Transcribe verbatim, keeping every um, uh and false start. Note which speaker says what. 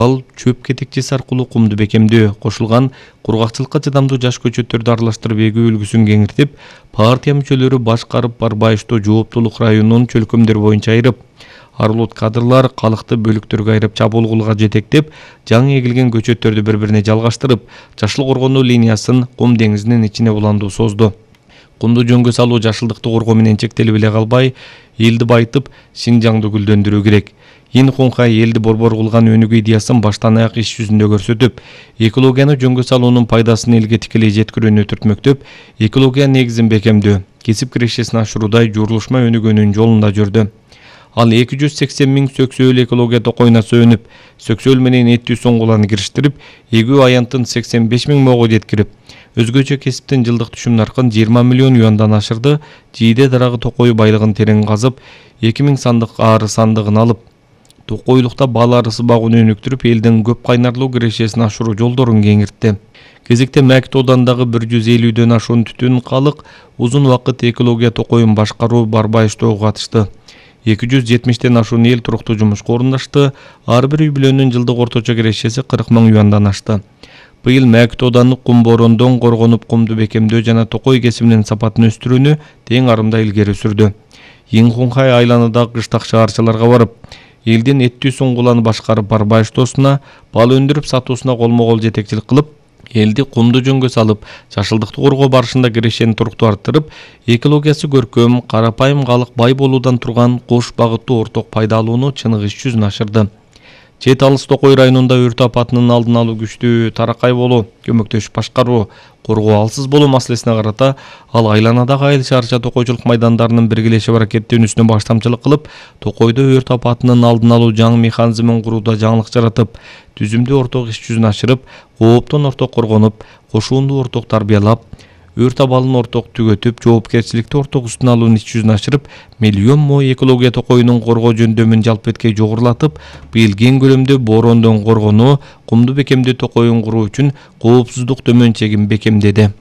Speaker 1: Ал чөп кетекчеси аркылуу кумду бекемдөө, кошулган кургакчылыкка чыдамдуу жаш көчөттөрдү аралаштырып эгүү үлгүсүн кеңиртип, партия мүчөлөрү башкарып барбайыштоо жооптулук районунун чөлкөмдөрү боюнча айырып, арулут кадрлар калыкты бөлүктөргө айырып чабуулгулга жетектеп, жаңы эгилген көчөттөрдү бири-бирине жалгаштырып, жашыл коргонуу линиясын кум деңизинин ичине буландуу созду. Кумду жөнгө салуу жашылдыкты коргоо менен чектелип эле калбай, элди байытып, Синжаңды гүлдөндүрүү керек. Ин Хунхай элди борбор кылган өнүгүү идеясын баштан аяк иш жүзүндө көрсөтүп, экологияны жөнгө салуунун пайдасын элге тикелей жеткирүүнү түртмөктөп, экология негизин бекемдөө, кесип кирешесин ашыруудай журулушма өнүгүүнүн жолунда жүрдү. Ал эки жүз сексен миң сөксөөл экология токойуна сөнүп, сөксөөл менен эттүү соңгуланы кириштирип, эгүү аянтын сексен беш миң моого жеткирип, өзгөчө кесиптин жылдык түшүм наркын жыйырма миллион юандан ашырды, жийде дарагы токою байлыгын терең казып, эки миң сандык ары сандыгын алып, токойлукта бал арысы багууну өнүктүрүп, элдин көп кайнарлуу кирешесин ашыруу жолдорун кеңиртти. Кезекте Мәк тоодандагы бир жүз элүүдөн ашуун түтүн калык узун убакыт экология токоюн башкаруу барбайыштоого катышты. эки жүз жетимиштен ашуун эл туруктуу жумушка орундашты, ар бир үй бүлөнүн жылдык орточо кирешеси кырк миң юандан ашты. Быйыл Мәк тооданы кум борондон коргонуп, кумду бекемдөө жана токой кесиминин сапатын өстүрүүнү тең арымда илгери сүрдү. Ин Хунхай айланадагы кыштак шаарчаларга барып, элдин эттүү соңгуланы башкарып барбайыштоосуна, бал өндүрүп сатуусуна колмо-кол жетекчилик кылып, элди кумду жөнгө салып, жашылдыкты коргоо барышында кирешени туруктуу арттырып, экологиясы көркөм, карапайым калык бай болуудан турган кош багыттуу орток пайда алууну чыныгы иш жүзүнө ашырды. Чет алыс Токой районунда өрт апатынын алдын алуу, күчтүү таракай болуу, көмөктөшүп башкаруу, коргоо алсыз болуу маселесине карата ал айланадагы айыл шаарча токойчулук майдандарынын биргелешип аракеттенүүсүнө баштамчылык кылып, Токойдо өрт апатынын алдын алуу жаңы механизмин курууда жаңылык жаратып, түзүмдүү орток иш жүзүн ашырып, кооптон орток коргонуп, кошуундуу орток тарбиялап, өрт абалын орток түгөтүп, жоопкерчиликти орток үстүнө алуунун иш жүзүн ашырып, миллион мо экология токоюнун коргоо жөндөмүн жалпы эткей жогорулатып, быйыл кең көлөмдө борондон коргонуу, кумду бекемдөө токоюн куруу үчүн коопсуздук төмөн чегин бекемдеди.